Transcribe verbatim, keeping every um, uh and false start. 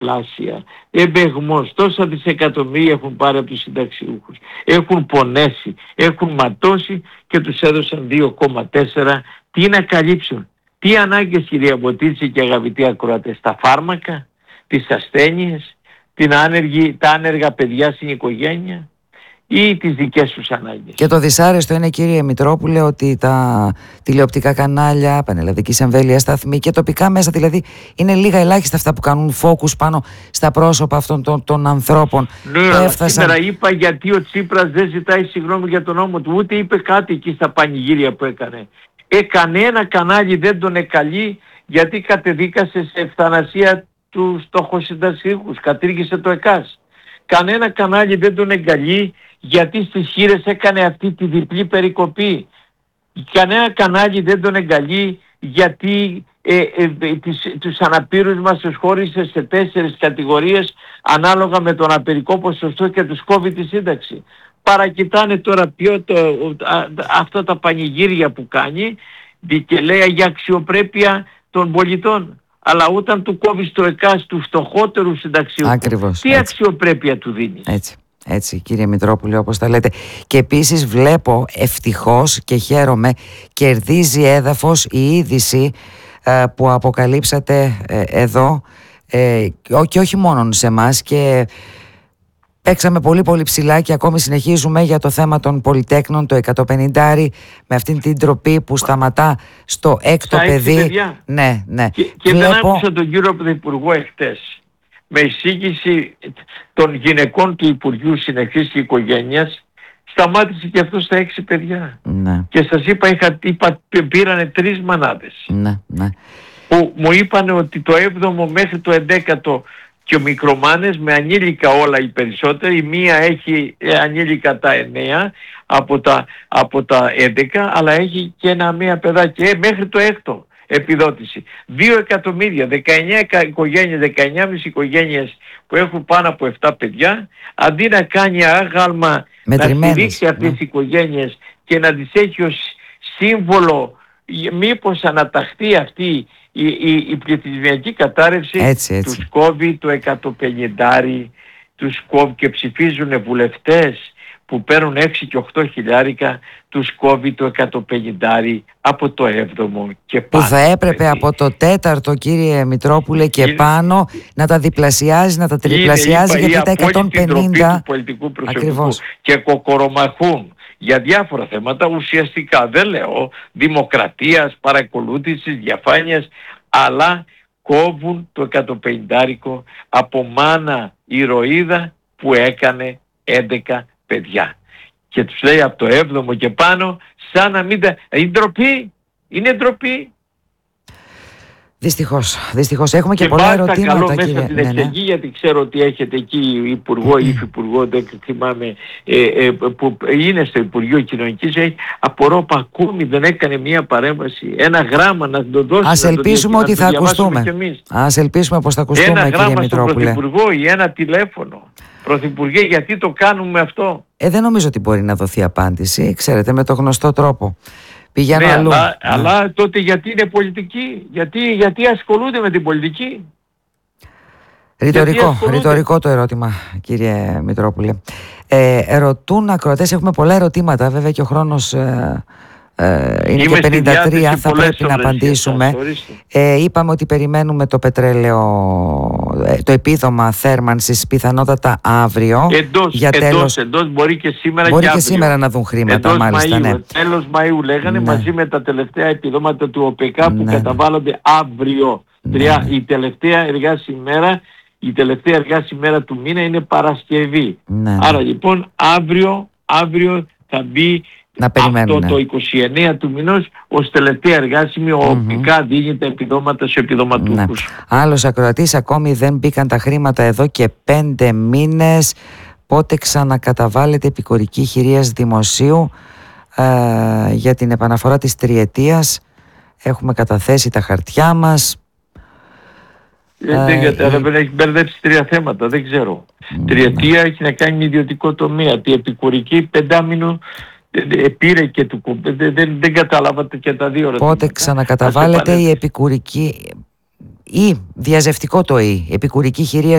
θαλάσσια, εμπεγμός, τόσα δισεκατομμύρια έχουν πάρει από τους συνταξιούχους. Έχουν πονέσει, έχουν ματώσει και τους έδωσαν δύο κόμμα τέσσερα. Τι να καλύψουν? Τι ανάγκες, κυρία Μποτίτση και αγαπητοί ακροατές? Τα φάρμακα, τις ασθένειες, την άνεργη, τα άνεργα παιδιά στην οικογένεια ή τις δικές τους ανάγκες? Και το δυσάρεστο είναι, κύριε Μητρόπουλε, ότι τα τηλεοπτικά κανάλια, πανελλαδικής εμβέλειας σταθμοί και τοπικά μέσα δηλαδή είναι λίγα ελάχιστα αυτά που κάνουν focus πάνω στα πρόσωπα αυτών των, των ανθρώπων. Ναι, αλλά έφτασαν... σήμερα είπα γιατί ο Τσίπρας δεν ζητάει συγγνώμη για τον νόμο του, ούτε είπε κάτι εκεί στα πανηγύρια που έκανε. Ε, κανένα κανάλι δεν τον εκαλεί γιατί κατεδίκασε σε ευθανασία του στοχοσυνταξιούχους, κατήργησε το ΕΚΑΣ. Κανένα κανάλι δεν τον εγκαλεί γιατί στις χήρες έκανε αυτή τη διπλή περικοπή. Κανένα κανάλι δεν τον εγκαλεί γιατί ε, ε, ε, τις, τους αναπήρους μας τους χώρισε σε τέσσερις κατηγορίες ανάλογα με τον απερικό ποσοστό και τους κόβει τη σύνταξη. Παρακοιτάνε τώρα ποιο το, α, αυτά τα πανηγύρια που κάνει και λέει για αξιοπρέπεια των πολιτών. Αλλά όταν του κόβεις το ΕΚΑΣ του φτωχότερου συνταξιούχου, ακριβώς, τι έτσι. αξιοπρέπεια του δίνεις? Έτσι, έτσι κύριε Μητρόπουλε, όπως τα λέτε. Και επίσης βλέπω ευτυχώς και χαίρομαι, κερδίζει έδαφος η είδηση ε, που αποκαλύψατε ε, εδώ ε, και όχι μόνο σε εμάς, και παίξαμε πολύ πολύ ψηλά και ακόμη συνεχίζουμε για το θέμα των πολυτέκνων, το εκατόν πενήντα με αυτήν την τροπή που σταματά στο έκτο παιδί. Ναι, ναι. Και, και Βλέπω... δεν άκουσα τον κύριο Πρωθυπουργό εχθές με εισήγηση των γυναικών του Υπουργείου Συνεχής και Οικογένειας, σταμάτησε και αυτό στα έξι παιδιά. Ναι. Και σας είπα, είχα, είπα πήρανε τρεις μανάδες. Ναι, ναι. Που μου είπαν ότι το έβδομο μέχρι το ενδέκατο και ο μικρομάνες με ανήλικα όλα οι περισσότεροι, η μία έχει ανήλικα τα εννέα από τα, από τα έντεκα, αλλά έχει και ένα μία παιδάκι ε, μέχρι το έκτο επιδότηση. Δύο εκατομμύρια, δεκαεννέα οικογένειες, δεκαεννέα κόμμα πέντε οικογένειες που έχουν πάνω από επτά παιδιά, αντί να κάνει άγαλμα να στηρίξει αυτές τις ναι. οικογένειες και να τις έχει ως σύμβολο μήπως αναταχθεί αυτή η, η, η πληθυσμιακή κατάρρευση, έτσι, έτσι. τους κόβει το εκατόν πενήντα, τους κόβει και ψηφίζουν βουλευτές που παίρνουν έξι και οκτώ χιλιάρικα, τους κόβει το εκατόν πενήντα από το έβδομο και πάνω. Που θα έπρεπε παιδί. από το τέταρτο, κύριε Μητρόπουλε, και είναι, πάνω να τα διπλασιάζει, να τα τριπλασιάζει, είναι, γιατί τα εκατόν πενήντα του πολιτικού προσωπικού και κοκορομαχούν για διάφορα θέματα ουσιαστικά, δεν λέω δημοκρατίας, παρακολούθησης, διαφάνειας, αλλά κόβουν το εκατόν πενήντα από μάνα ηρωίδα που έκανε έντεκα παιδιά. Και τους λέει από το έβδομο και πάνω, σαν να μην τα... Είναι ντροπή, είναι ντροπή. Δυστυχώς, δυστυχώς. Έχουμε και, και πολλά ερωτήματα, καλό κύριε. Μέσα στην ναι, εξεγή, ναι. γιατί ξέρω ότι έχετε εκεί υπουργό ή υφυπουργό, δεν θυμάμαι, ε, ε, που είναι στο Υπουργείο Κοινωνικής Ζωής. Απορώ που ακόμη δεν έκανε μια παρέμβαση, ένα γράμμα να το δώσει. Ας ελπίσουμε το, ότι θα ακουστούμε. Ας ελπίσουμε πως θα ακουστούμε, ένα κύριε Μητρόπουλε. Ένα γράμμα στον Πρωθυπουργό ή ένα τηλέφωνο. Πρωθυπουργέ, γιατί το κάνουμε αυτό? Ε, δεν νομίζω ότι μπορεί να δοθεί απάντηση, ξέρετε, με το γνωστό τρόπο. Πηγαίνω ναι, αλλού. Αλλά, ναι. αλλά τότε γιατί είναι πολιτική, γιατί, γιατί ασχολούνται με την πολιτική? Ρητορικό, ρητορικό το ερώτημα, κύριε Μητρόπουλε. Ε, ρωτούν ακροατές, έχουμε πολλά ερωτήματα, βέβαια και ο χρόνος ε, ε, είναι Είμαι και πενήντα τρία, θα πρέπει να απαντήσουμε. Ε, είπαμε ότι περιμένουμε το πετρέλαιο, το επίδομα θέρμανσης πιθανότατα αύριο. Εντός, για εντός, τέλος, εντός μπορεί και σήμερα μπορεί και, και σήμερα να δουν χρήματα, εντός μάλιστα. Μαΐου, Ναι. Τέλος Μαΐου λέγανε, ναι. μαζί με τα τελευταία επιδόματα του ΟΠΕΚΑ που ναι. καταβάλλονται αύριο. Ναι. Τρία, η τελευταία εργάσιμη μέρα, η τελευταία εργάσιμη μέρα του μήνα είναι Παρασκευή. Ναι. Άρα λοιπόν αύριο, αύριο θα μπει αυτό το είκοσι εννέα του μηνός ως τελευταία εργάσιμη, mm-hmm. ο ΟΠΕΚΑ δίνει τα επιδόματα σε επιδοματούχους. Ναι. Άλλος ακροατής, ακόμη δεν μπήκαν τα χρήματα εδώ και πέντε μήνες. Πότε ξανακαταβάλλεται επικουρική χειρίας δημοσίου ε, για την επαναφορά της τριετίας? Έχουμε καταθέσει τα χαρτιά μας. Δεν ε, έχει μπερδέψει τρία θέματα, δεν ξέρω. Mm, Τριετία ναι. έχει να κάνει με ιδιωτικό τομέα. Τη επικουρική πεντάμινο πήρε και του κουμπί. Δεν, δεν, δεν κατάλαβατε και τα δύο. Πότε ξανακαταβάλλεται η επικουρική ή διαζευτικό το ή, επικουρική χειρία